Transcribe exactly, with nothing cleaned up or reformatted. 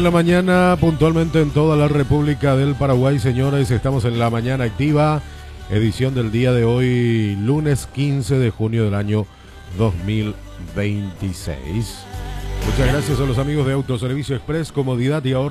La mañana puntualmente en toda la República del Paraguay, señores, estamos en la mañana activa, edición del día de hoy, lunes quince de junio del año dos mil veintiséis. Muchas gracias a los amigos de Autoservicio Express, comodidad y ahorro.